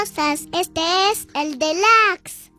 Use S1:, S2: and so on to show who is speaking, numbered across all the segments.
S1: Este es el Relax.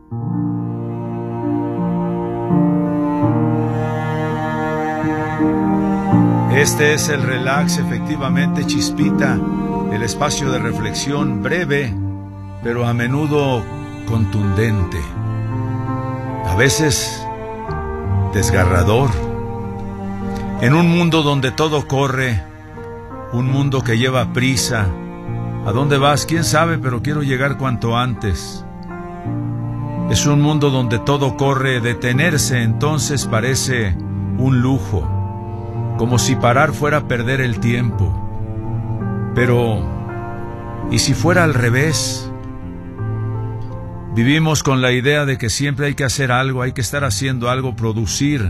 S2: Este es el Relax, efectivamente, Chispita, el espacio de reflexión breve, pero a menudo contundente, a veces desgarrador. En un mundo donde todo corre, un mundo que lleva prisa. ¿A dónde vas? ¿Quién sabe? Pero quiero llegar cuanto antes. Es un mundo donde todo corre. Detenerse entonces parece un lujo, como si parar fuera perder el tiempo. Pero, ¿y si fuera al revés? Vivimos con la idea de que siempre hay que hacer algo, hay que estar haciendo algo, producir,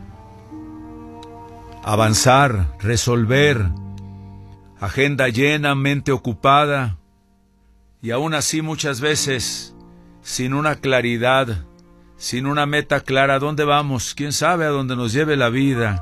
S2: avanzar, resolver. Agenda llena, mente ocupada, y aún así muchas veces sin una claridad, sin una meta clara. ¿A dónde vamos? ¿Quién sabe a dónde nos lleve la vida?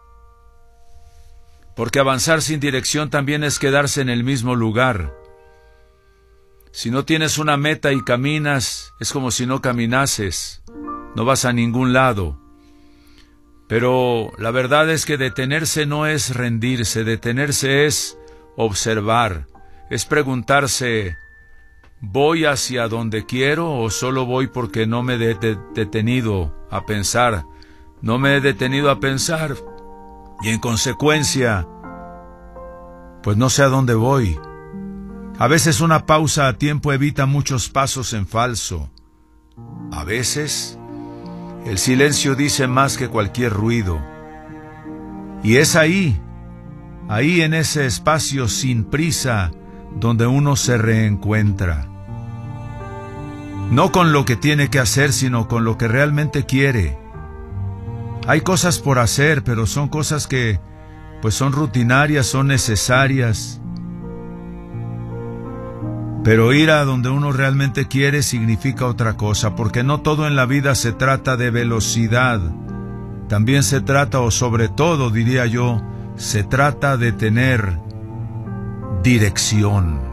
S2: Porque avanzar sin dirección también es quedarse en el mismo lugar. Si no tienes una meta y caminas, es como si no caminases, no vas a ningún lado. Pero la verdad es que detenerse no es rendirse, detenerse es observar, es preguntarse, ¿voy hacia donde quiero o solo voy porque no me he detenido a pensar? No me he detenido a pensar y en consecuencia, pues no sé a dónde voy. A veces una pausa a tiempo evita muchos pasos en falso. A veces el silencio dice más que cualquier ruido. Y es ahí en ese espacio sin prisa, donde uno se reencuentra. No con lo que tiene que hacer, sino con lo que realmente quiere. Hay cosas por hacer, pero son cosas que, pues son rutinarias, son necesarias. Pero ir a donde uno realmente quiere significa otra cosa, porque no todo en la vida se trata de velocidad. También se trata, o sobre todo, diría yo, se trata de tener dirección.